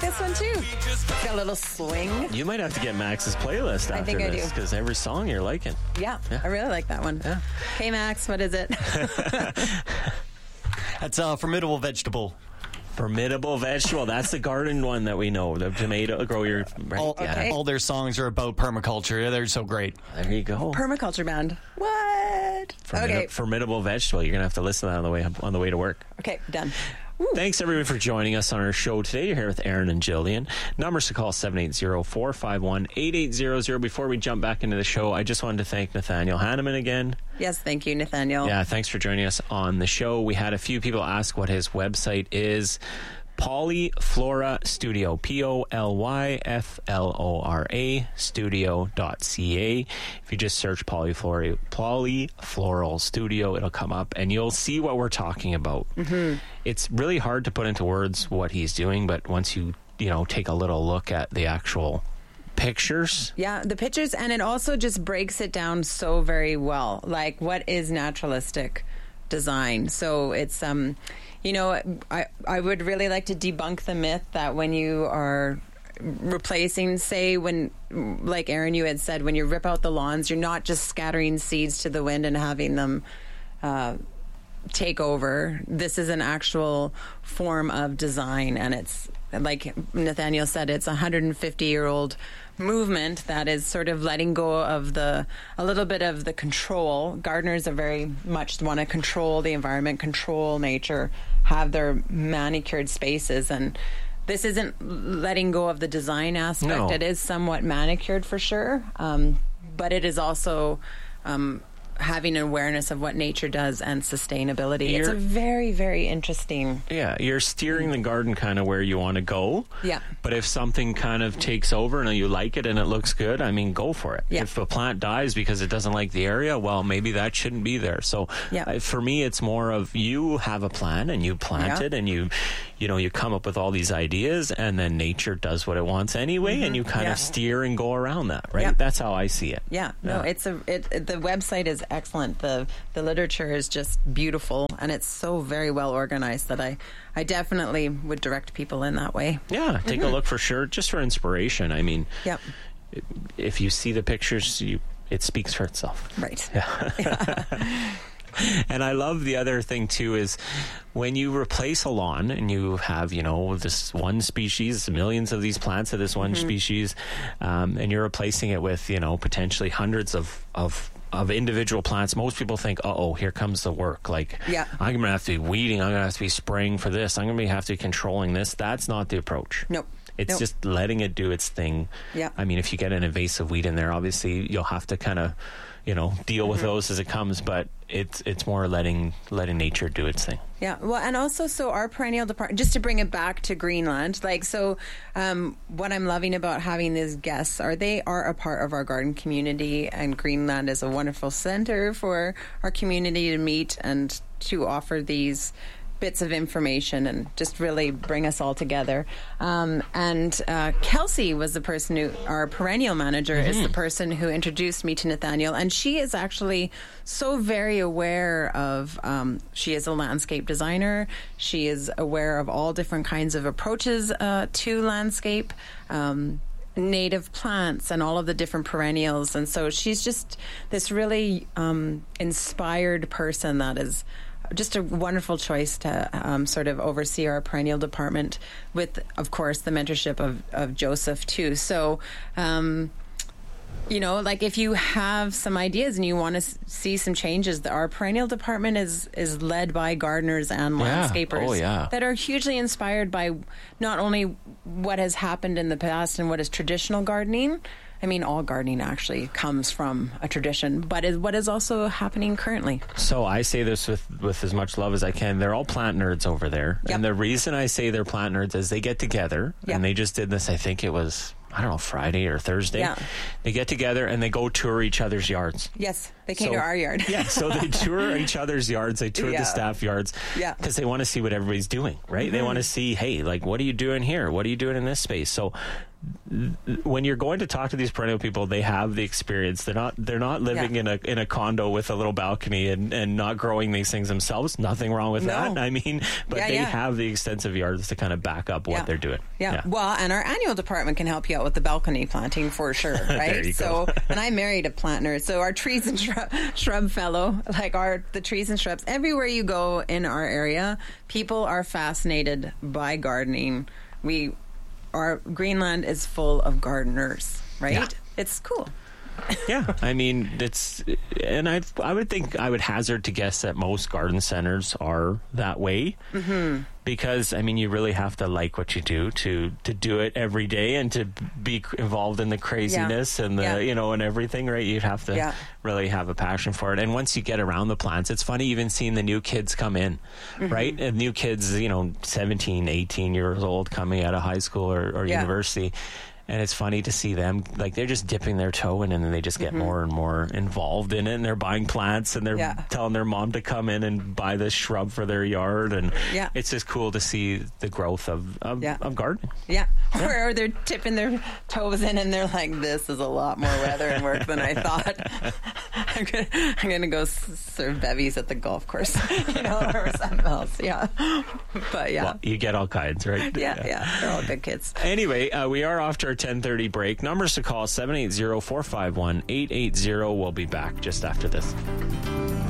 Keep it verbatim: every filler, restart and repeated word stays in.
this one too. It's got a little swing. You might have to get Max's playlist after I think I this, do. because every song you're liking. Yeah, Yeah. I really like that one. Yeah. Hey, Max, what is it? That's a formidable vegetable. Formidable vegetable. That's the garden one that we know. The tomato grow your. Right? All, Yeah. Okay. all their songs are about permaculture. They're so great. There you go. Permaculture band. What? Formid- Okay. Formidable vegetable. You're gonna have to listen to that on the way on the way to work. Okay, done. Woo. Thanks, everyone, for joining us on our show today. You're here with Aaron and Jillian. Numbers to call seven eight zero, four five one, eight eight zero zero. Before we jump back into the show, I just wanted to thank Nathaniel Hanneman again. Yes, thank you, Nathaniel. Yeah, thanks for joining us on the show. We had a few people ask what his website is. Polyflora Studio, P O L Y F L O R A studio dot C A. If you just search Polyflora, Polyfloral Studio, it'll come up and you'll see what we're talking about. Mm-hmm. It's really hard to put into words what he's doing, but once you, you know, take a little look at the actual pictures. Yeah, the pictures, and it also just breaks it down so very well. Like, what is naturalistic design? So it's, um, you know, I, I would really like to debunk the myth that when you are replacing, say, when, like Aaron, you had said, when you rip out the lawns, you're not just scattering seeds to the wind and having them uh, take over. This is an actual form of design, and it's, like Nathaniel said, it's a one hundred fifty year old movement that is sort of letting go of the a little bit of the control. Gardeners are very much want to control the environment, control nature, have their manicured spaces, and this isn't letting go of the design aspect. No. It is somewhat manicured for sure, um, but it is also um, having an awareness of what nature does and sustainability. You're- it's a very, very interesting. Yeah, you're steering the garden kind of where you want to go. Yeah. But if something kind of takes over and you like it and it looks good, I mean, go for it. Yeah. If a plant dies because it doesn't like the area, well, maybe that shouldn't be there. So Yeah. uh, for me, it's more of you have a plan and you plant Yeah. it and you, you know, you come up with all these ideas and then nature does what it wants anyway and you kind Yeah. of steer and go around that, right? Yeah. That's how I see it. Yeah, no, Yeah. it's a it, it- the website is excellent. The the literature is just beautiful, and it's so very well organized that I I definitely would direct people in that way. Yeah, take a look for sure, just for inspiration. I mean, Yep. if you see the pictures, you it speaks for itself. Right. And I love the other thing too is when you replace a lawn and you have, you know, this one species, millions of these plants of this one Mm-hmm. species, um, and you're replacing it with, you know, potentially hundreds of, of, of individual plants. Most people think, uh oh, here comes the work. Like, Yeah. I'm going to have to be weeding. I'm going to have to be spraying for this. I'm going to have to be controlling this. That's not the approach. Nope. It's Nope. just letting it do its thing. Yeah. I mean, if you get an invasive weed in there, obviously you'll have to kind of, you know, deal with those as it comes. But it's it's more letting letting nature do its thing. Yeah, well, and also, so our perennial department, just to bring it back to Greenland, like, so um, what I'm loving about having these guests are they are a part of our garden community, and Greenland is a wonderful center for our community to meet and to offer these bits of information and just really bring us all together. Um, and uh, Kelsey was the person who, our perennial manager, mm-hmm. is the person who introduced me to Nathaniel. And she is actually so very aware of, um, she is a landscape designer. She is aware of all different kinds of approaches uh, to landscape. Um, native plants and all of the different perennials. And so she's just this really um, inspired person that is just a wonderful choice to um, sort of oversee our perennial department with, of course, the mentorship of, of Joseph, too. So, um, you know, like if you have some ideas and you want to s- see some changes, our perennial department is, is led by gardeners and Yeah. landscapers Oh, yeah. that are hugely inspired by not only what has happened in the past and what is traditional gardening. I mean, all gardening actually comes from a tradition, but is what is also happening currently. So I say this with, with as much love as I can. They're all plant nerds over there. Yep. And the reason I say they're plant nerds is they get together Yep. and they just did this, I think it was, I don't know, Friday or Thursday. Yeah. They get together and they go tour each other's yards. Yes, they came So- to our yard. Yeah, so they tour each other's yards. They tour Yeah. the staff yards. Yeah. Because they want to see what everybody's doing, right? They want to see, hey, like, what are you doing here? What are you doing in this space? So when you're going to talk to these perennial people, they have the experience. They're not they're not living Yeah. in a in a condo with a little balcony and, and not growing these things themselves. Nothing wrong with No. that. I mean, but Yeah, they yeah. have the extensive yards to kind of back up what Yeah. they're doing. Yeah. Well, and our annual department can help you out with the balcony planting for sure, right? There you so, go. and I married a planter, so our trees and shrub, shrub fellow, like our the trees and shrubs, everywhere you go in our area, people are fascinated by gardening. We, our Greenland is full of gardeners, right? Yeah. It's cool. Yeah, I mean it's, and I I would think I would hazard to guess that most garden centers are that way, mm-hmm. because I mean you really have to like what you do to to do it every day and to be involved in the craziness Yeah. and the Yeah. you know and everything, right? You'd have to Yeah. really have a passion for it. And once you get around the plants, it's funny even seeing the new kids come in, Mm-hmm. right? And new kids, you know, seventeen, eighteen years old coming out of high school or, or Yeah. university. And it's funny to see them, like, they're just dipping their toe in and then they just get more and more involved in it. And they're buying plants and they're Yeah. telling their mom to come in and buy this shrub for their yard. And Yeah. it's just cool to see the growth of, of, Yeah. of gardening. Yeah. Or, or they're tipping their toes in and they're like, this is a lot more weather and work than I thought. I'm going to I'm gonna go s- serve bevies at the golf course, you know, or something else. Yeah. But yeah. Well, you get all kinds, right? yeah, yeah. They're all good kids. Anyway, uh, we are off to our ten thirty break. Numbers to call seven eight zero, four five one, eight eight zero. We'll be back just after this.